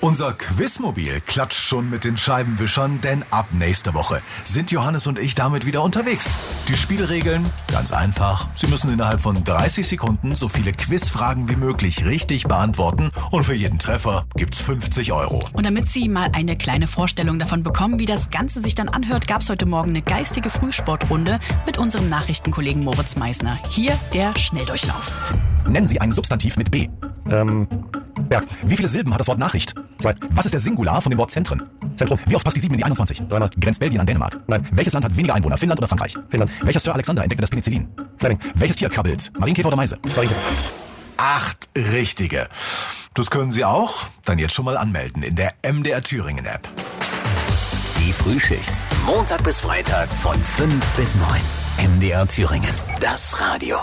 Unser Quizmobil klatscht schon mit den Scheibenwischern, denn ab nächste Woche sind Johannes und ich damit wieder unterwegs. Die Spielregeln? Ganz einfach. Sie müssen innerhalb von 30 Sekunden so viele Quizfragen wie möglich richtig beantworten und für jeden Treffer gibt's 50 €. Und damit Sie mal eine kleine Vorstellung davon bekommen, wie das Ganze sich dann anhört, gab's heute Morgen eine geistige Frühsportrunde mit unserem Nachrichtenkollegen Moritz Meisner. Hier der Schnelldurchlauf. Nennen Sie ein Substantiv mit B. Berg. Wie viele Silben hat das Wort Nachricht? 2. Was ist der Singular von dem Wort Zentren? Zentrum. Wie oft passt die 7 in die 21? 3-mal. Grenzt Belgien an Dänemark? Nein. Welches Land hat weniger Einwohner, Finnland oder Frankreich? Finnland. Welcher Sir Alexander entdeckte das Penicillin? Fleming. Welches Tier krabbelt? Marienkäfer oder Meise? Marienkäfer. 8 richtige. Das können Sie auch? Dann jetzt schon mal anmelden in der MDR Thüringen App. Die Frühschicht. Montag bis Freitag von 5 bis 9. MDR Thüringen. Das Radio.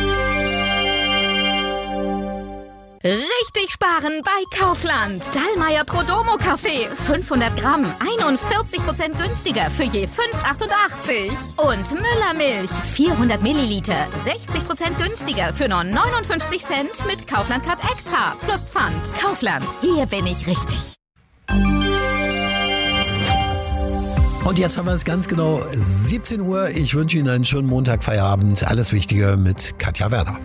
Richtig sparen bei Kaufland. Dallmayr Prodomo Kaffee. 500 Gramm. 41% günstiger für je 5,88. Und Müller Milch. 400 Milliliter. 60% günstiger für nur 59 Cent mit Kaufland Card Extra. Plus Pfand. Kaufland. Hier bin ich richtig. Und jetzt haben wir es ganz genau 17 Uhr. Ich wünsche Ihnen einen schönen Montagfeierabend. Alles Wichtige mit Katja Werner.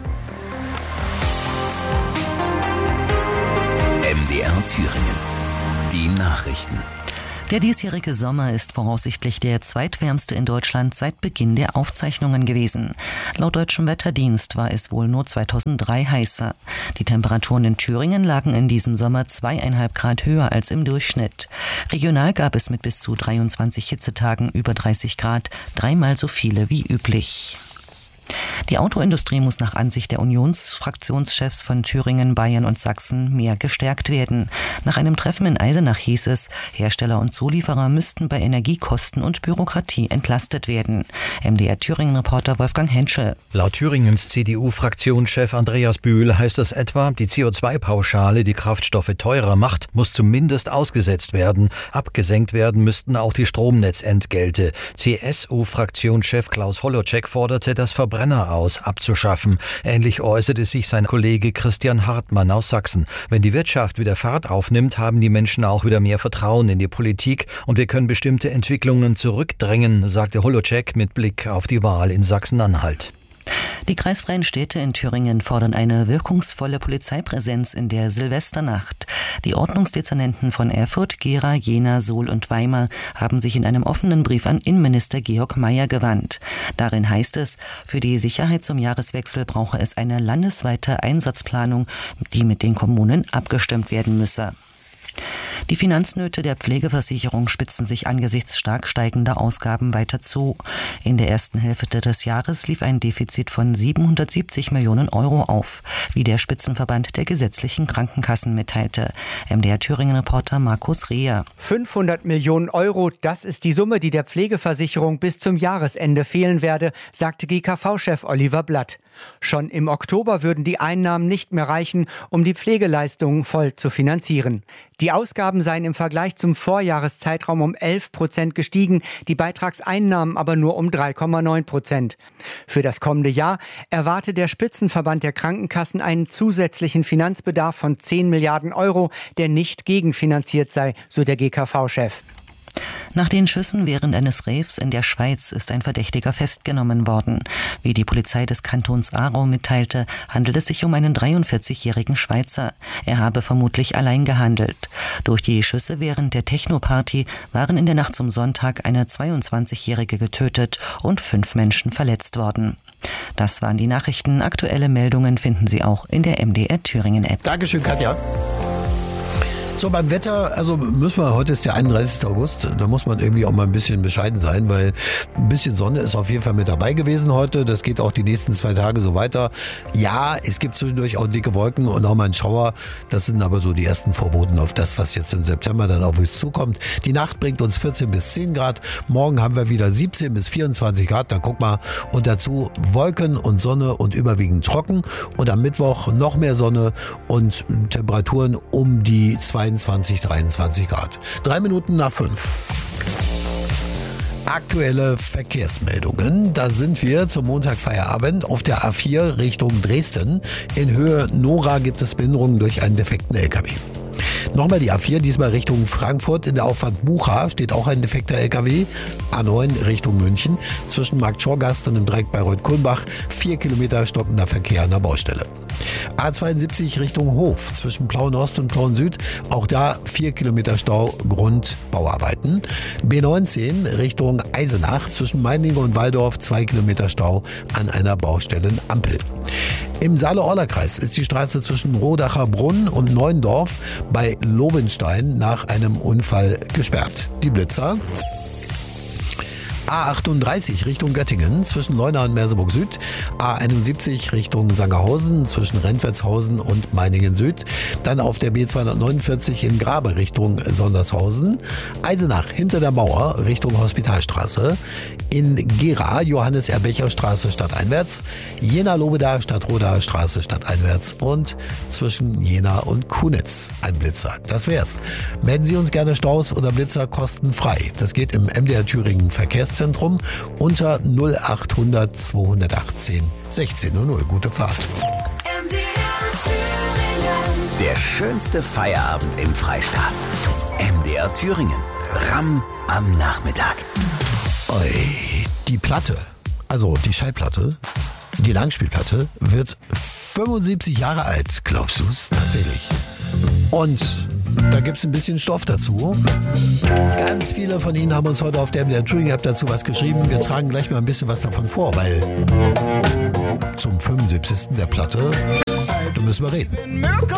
MDR Thüringen. Die Nachrichten. Der diesjährige Sommer ist voraussichtlich der zweitwärmste in Deutschland seit Beginn der Aufzeichnungen gewesen. Laut Deutschem Wetterdienst war es wohl nur 2003 heißer. Die Temperaturen in Thüringen lagen in diesem Sommer 2,5 Grad höher als im Durchschnitt. Regional gab es mit bis zu 23 Hitzetagen über 30 Grad, 3-mal so viele wie üblich. Die Autoindustrie muss nach Ansicht der Unionsfraktionschefs von Thüringen, Bayern und Sachsen mehr gestärkt werden. Nach einem Treffen in Eisenach hieß es, Hersteller und Zulieferer müssten bei Energiekosten und Bürokratie entlastet werden. MDR Thüringen-Reporter Wolfgang Henschel. Laut Thüringens CDU-Fraktionschef Andreas Bühl heißt es etwa, die CO2-Pauschale, die Kraftstoffe teurer macht, muss zumindest ausgesetzt werden. Abgesenkt werden müssten auch die Stromnetzentgelte. CSU-Fraktionschef Klaus Holleczek forderte, das Verbrenner aus abzuschaffen. Ähnlich äußerte sich sein Kollege Christian Hartmann aus Sachsen. Wenn die Wirtschaft wieder Fahrt aufnimmt, haben die Menschen auch wieder mehr Vertrauen in die Politik und wir können bestimmte Entwicklungen zurückdrängen, sagte Holleczek mit Blick auf die Wahl in Sachsen-Anhalt. Die kreisfreien Städte in Thüringen fordern eine wirkungsvolle Polizeipräsenz in der Silvesternacht. Die Ordnungsdezernenten von Erfurt, Gera, Jena, Suhl und Weimar haben sich in einem offenen Brief an Innenminister Georg Mayer gewandt. Darin heißt es, für die Sicherheit zum Jahreswechsel brauche es eine landesweite Einsatzplanung, die mit den Kommunen abgestimmt werden müsse. Die Finanznöte der Pflegeversicherung spitzen sich angesichts stark steigender Ausgaben weiter zu. In der ersten Hälfte des Jahres lief ein Defizit von 770 Millionen € auf, wie der Spitzenverband der gesetzlichen Krankenkassen mitteilte. MDR Thüringen-Reporter Markus Reher. 500 Millionen €, das ist die Summe, die der Pflegeversicherung bis zum Jahresende fehlen werde, sagte GKV-Chef Oliver Blatt. Schon im Oktober würden die Einnahmen nicht mehr reichen, um die Pflegeleistungen voll zu finanzieren. Die Ausgaben seien im Vergleich zum Vorjahreszeitraum um 11% gestiegen, die Beitragseinnahmen aber nur um 3,9%. Für das kommende Jahr erwarte der Spitzenverband der Krankenkassen einen zusätzlichen Finanzbedarf von 10 Milliarden €, der nicht gegenfinanziert sei, so der GKV-Chef. Nach den Schüssen während eines Raves in der Schweiz ist ein Verdächtiger festgenommen worden. Wie die Polizei des Kantons Aarau mitteilte, handelt es sich um einen 43-jährigen Schweizer. Er habe vermutlich allein gehandelt. Durch die Schüsse während der Techno-Party waren in der Nacht zum Sonntag eine 22-jährige getötet und 5 Menschen verletzt worden. Das waren die Nachrichten. Aktuelle Meldungen finden Sie auch in der MDR Thüringen-App. Dankeschön, Katja. So, beim Wetter, also müssen wir, heute ist der 31. August, da muss man irgendwie auch mal ein bisschen bescheiden sein, weil ein bisschen Sonne ist auf jeden Fall mit dabei gewesen heute. Das geht auch die nächsten 2 Tage so weiter. Ja, es gibt zwischendurch auch dicke Wolken und auch mal einen Schauer. Das sind aber so die ersten Vorboten auf das, was jetzt im September dann auf uns zukommt. Die Nacht bringt uns 14 bis 10 Grad. Morgen haben wir wieder 17 bis 24 Grad. Da guck mal. Und dazu Wolken und Sonne und überwiegend trocken. Und am Mittwoch noch mehr Sonne und Temperaturen um die 22, 23 Grad. 3 Minuten nach 5. Aktuelle Verkehrsmeldungen. Da sind wir zum Montagfeierabend auf der A4 Richtung Dresden. In Höhe Nora gibt es Behinderungen durch einen defekten LKW. Nochmal die A4, diesmal Richtung Frankfurt. In der Auffahrt Bucha steht auch ein defekter LKW. A9 Richtung München. Zwischen Markt Schorgast und dem Dreieck Bayreuth-Kulmbach 4 Kilometer stockender Verkehr an der Baustelle. A72 Richtung Hof. Zwischen Plauen-Ost und Plauen-Süd. Auch da 4 Kilometer Stau, Grund Bauarbeiten. B19 Richtung Eisenach. Zwischen Meiningen und Walldorf 2 Kilometer Stau an einer Baustellenampel. Im Saale-Orla-Kreis ist die Straße zwischen Rodacher Brunn und Neuendorf bei Lobenstein nach einem Unfall gesperrt. Die Blitzer. A38 Richtung Göttingen zwischen Leuna und Merseburg Süd, A71 Richtung Sangerhausen zwischen Rentwertshausen und Meiningen Süd, dann auf der B249 in Grabe Richtung Sondershausen, Eisenach hinter der Mauer Richtung Hospitalstraße, in Gera Johannes-Erbecher-Straße stadteinwärts, Jena-Lobeda Stadtrodaer Straße stadteinwärts und zwischen Jena und Kunitz ein Blitzer. Das wär's. Melden Sie uns gerne Staus oder Blitzer kostenfrei. Das geht im MDR Thüringen Verkehrszentrum unter 0800 218 1600. Gute Fahrt. Der schönste Feierabend im Freistaat. MDR Thüringen. Ramm am Nachmittag. Oi, die Platte, also die Schallplatte, die Langspielplatte, wird 75 Jahre alt. Glaubst du es tatsächlich? Und da gibt es ein bisschen Stoff dazu. Ganz viele von Ihnen haben uns heute auf der MDR Thüringen App dazu was geschrieben. Wir tragen gleich mal ein bisschen was davon vor, weil zum 75. der Platte, da müssen wir reden.